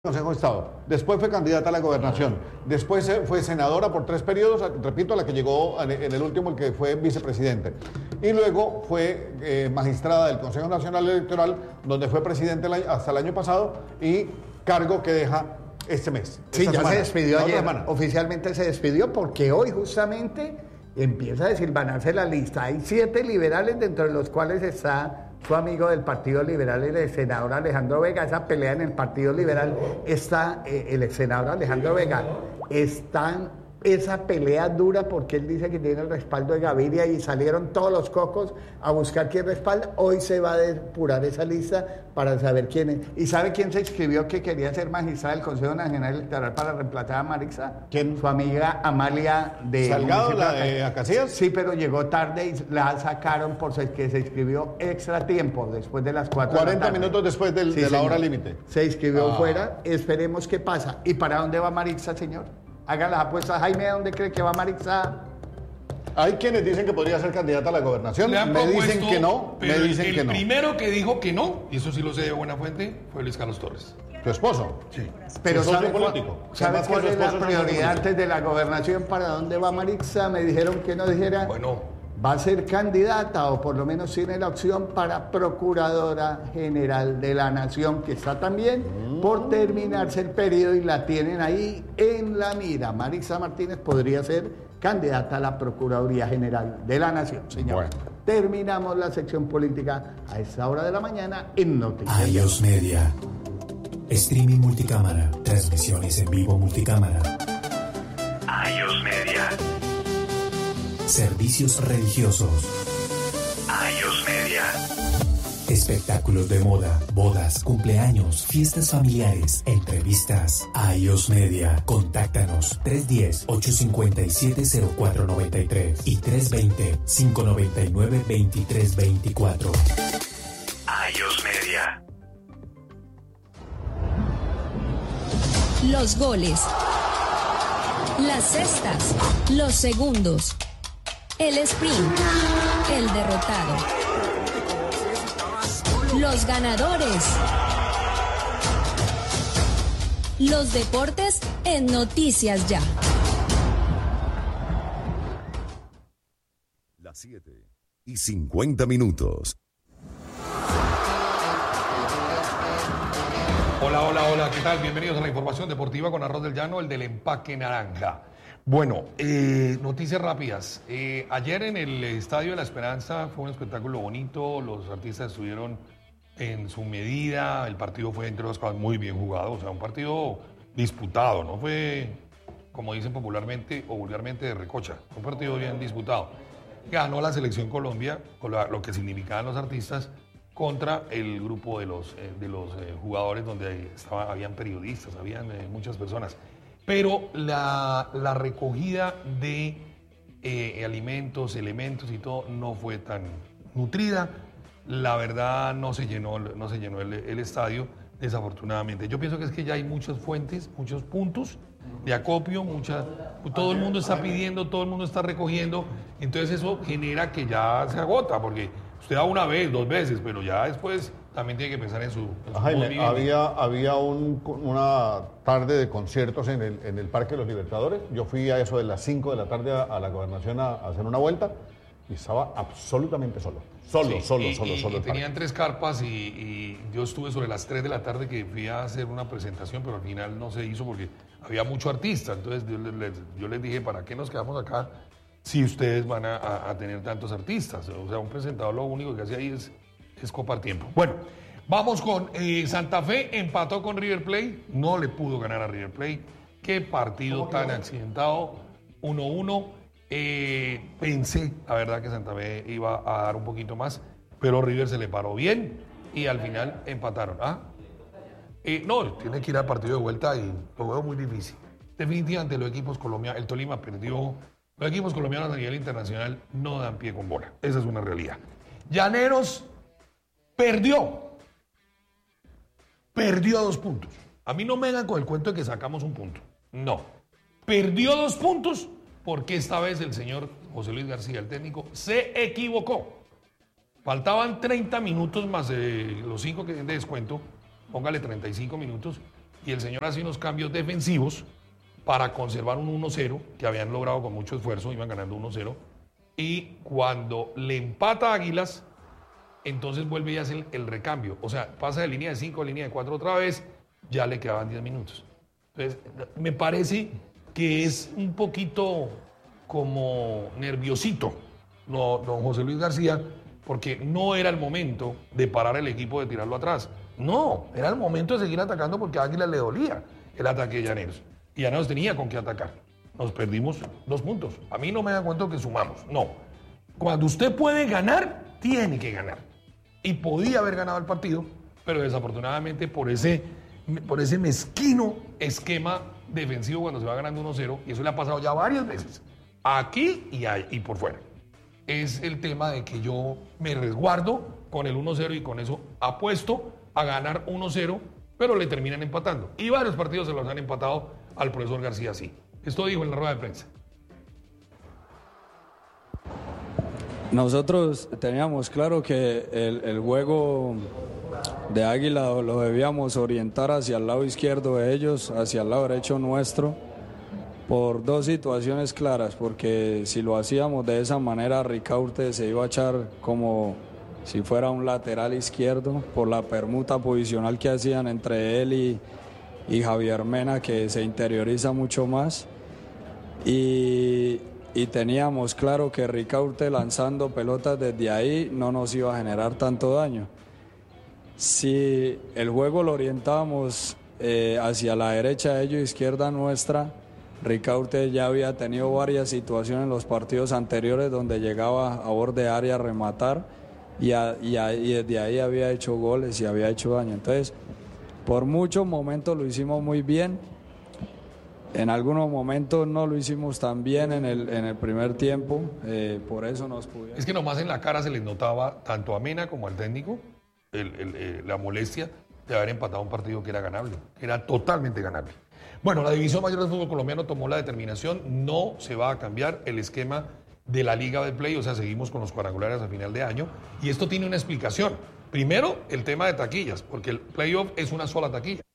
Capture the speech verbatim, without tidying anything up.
Consejo de Estado, después fue candidata a la gobernación, después fue senadora por tres periodos, repito, a la que llegó en el último, el que fue vicepresidente, y luego fue eh, magistrada del Consejo Nacional Electoral, donde fue presidente hasta el año pasado, y cargo que deja este mes. Sí, ya semana, se despidió ayer, oficialmente se despidió, porque hoy justamente empieza a deshilvanarse la lista. Hay siete liberales, dentro de los cuales está su amigo del Partido Liberal, el ex senador Alejandro Vega. Esa pelea en el Partido Liberal está, eh, el ex senador Alejandro Vega, están, esa pelea dura porque él dice que tiene el respaldo de Gaviria y salieron todos los cocos a buscar quién respalda. Hoy se va a depurar esa lista para saber quién es. ¿Y sabe quién se inscribió que quería ser magistrada del Consejo Nacional Electoral para reemplazar a Marixa? ¿Quién? Su amiga Amalia de Salgado, la de Acacias. Sí, pero llegó tarde y la sacaron por que se inscribió extra tiempo, después de las cuatro cuarenta de la tarde. minutos después del, Sí, de la señor. hora límite. Se inscribió Ah. fuera, esperemos qué pasa. ¿Y para dónde va Marixa, señor? Hagan las apuestas. Jaime, ¿a dónde cree que va Marixa? Hay quienes dicen que podría ser candidata a la gobernación, Le han me propuesto, dicen que no, me pero dicen el que no. primero que dijo que no, y eso sí lo sé de buena fuente, fue Luis Carlos Torres. ¿Tu esposo? Sí. Pero Su socio ¿sabe, cuál, político. ¿sabe Además que cuál su es la esposo es un socio prioridad político. antes de la gobernación? ¿Para dónde va Marixa? Me dijeron que no dijera. Bueno, Va a ser candidata, o por lo menos tiene la opción, para Procuradora General de la Nación, que está también por terminarse el periodo y la tienen ahí en la mira. Marixa Martínez podría ser candidata a la Procuraduría General de la Nación, señor. Bueno. Terminamos la sección política a esta hora de la mañana en Noticias. iOS Media. Streaming multicámara. Transmisiones en vivo multicámara. iOS Media. Servicios religiosos. iOS Media. Espectáculos de moda, bodas, cumpleaños, fiestas familiares, entrevistas. iOS Media. Contáctanos tres uno cero, ocho cinco siete, cero cuatro nueve tres y tres dos cero, cinco nueve nueve, dos tres dos cuatro. iOS Media. Los goles, las cestas, los segundos, el sprint, el derrotado, los ganadores, los deportes en Noticias Ya. Las siete y cincuenta minutos. hola, hola, hola, ¿qué tal? Bienvenidos a la información deportiva con Arroz del Llano, el del empaque naranja. Bueno, eh, noticias rápidas. Eh, ayer en el Estadio de la Esperanza fue un espectáculo bonito, los artistas estuvieron en su medida, el partido fue, entre otras cosas, muy bien jugado, o sea, un partido disputado, no fue, como dicen popularmente o vulgarmente, de recocha, un partido bien disputado. Ganó la selección Colombia, con la- lo que significaban los artistas, contra el grupo de los, eh, de los eh, jugadores donde estaba, habían periodistas, habían eh, muchas personas. Pero la, la recogida de eh, alimentos, elementos y todo no fue tan nutrida. La verdad no se llenó, no se llenó el, el estadio, desafortunadamente. Yo pienso que es que ya hay muchas fuentes, muchos puntos de acopio, mucha, todo el mundo está pidiendo, todo el mundo está recogiendo, entonces eso genera que ya se agota, porque usted da una vez, dos veces, pero ya después también tiene que pensar en su, en su Jaime, movimiento. había, había un- una tarde de conciertos en el, en el Parque de los Libertadores. Yo fui a eso de las cinco de la tarde a, a la gobernación a, a hacer una vuelta y estaba absolutamente solo. Solo, Sí, solo, y, solo, y- solo. y el parque. tenían tres carpas y, y yo estuve sobre las tres de la tarde que fui a hacer una presentación, pero al final no se hizo porque había mucho artista. Entonces yo les, les- yo les dije, ¿para qué nos quedamos acá si ustedes van a, a- a tener tantos artistas? O sea, un presentador lo único que hace ahí es, es copar tiempo. Bueno, vamos con eh, Santa Fe, empató con River Plate, no le pudo ganar a River Plate. Qué partido tan accidentado, uno uno. Eh, pensé, la verdad, que Santa Fe iba a dar un poquito más, pero River se le paró bien y al final empataron. ¿Ah? Eh, no, tiene que ir al partido de vuelta y lo veo muy difícil. Definitivamente los equipos colombianos, el Tolima perdió, los equipos colombianos a nivel internacional no dan pie con bola. Esa es una realidad. Llaneros perdió. Perdió dos puntos. A mí no me hagan con el cuento de que sacamos un punto. No. Perdió dos puntos porque esta vez el señor José Luis García, el técnico, se equivocó. Faltaban treinta minutos más eh, los cinco que de descuento, póngale treinta y cinco minutos, y el señor hace unos cambios defensivos para conservar un uno cero, que habían logrado con mucho esfuerzo, iban ganando uno cero, y cuando le empata a Águilas, entonces vuelve y hace el, el recambio. O sea, pasa de línea de cinco a línea de cuatro otra vez, ya le quedaban diez minutos. Entonces, me parece que es un poquito como nerviosito, no, don José Luis García, porque no era el momento de parar el equipo, de tirarlo atrás. No, era el momento de seguir atacando porque a Águilas le dolía el ataque de Llaneros. Y Llaneros tenía con qué atacar. Nos perdimos dos puntos. A mí no me da cuenta que sumamos. No. Cuando usted puede ganar, tiene que ganar. Y podía haber ganado el partido, pero desafortunadamente por ese, por ese mezquino esquema defensivo cuando se va ganando uno cero, y eso le ha pasado ya varias veces, aquí y, ahí, y por fuera. Es el tema de que yo me resguardo con el uno cero y con eso apuesto a ganar uno cero, pero le terminan empatando. Y varios partidos se los han empatado al profesor García, sí. Esto dijo en la rueda de prensa. Nosotros teníamos claro que el, el juego de Águila lo debíamos orientar hacia el lado izquierdo de ellos, hacia el lado derecho nuestro, por dos situaciones claras, porque si lo hacíamos de esa manera, Ricaurte se iba a echar como si fuera un lateral izquierdo, por la permuta posicional que hacían entre él y, y Javier Mena, que se interioriza mucho más, y, y teníamos claro que Ricaurte lanzando pelotas desde ahí no nos iba a generar tanto daño. Si el juego lo orientábamos eh, hacia la derecha de ellos, izquierda nuestra, Ricaurte ya había tenido varias situaciones en los partidos anteriores donde llegaba a borde área a rematar y, a, y, a, y desde ahí había hecho goles y había hecho daño. Entonces, por muchos momentos lo hicimos muy bien, en algunos momentos no lo hicimos tan bien en el, en el primer tiempo, eh, por eso nos pudimos. Es que nomás en la cara se les notaba tanto a Mena como al técnico el, el, el, la molestia de haber empatado un partido que era ganable, que era totalmente ganable. Bueno, la División Mayor del Fútbol Colombiano tomó la determinación, no se va a cambiar el esquema de la Liga del Play, o sea, seguimos con los cuadrangulares a final de año, y esto tiene una explicación. Primero, el tema de taquillas, porque el playoff es una sola taquilla.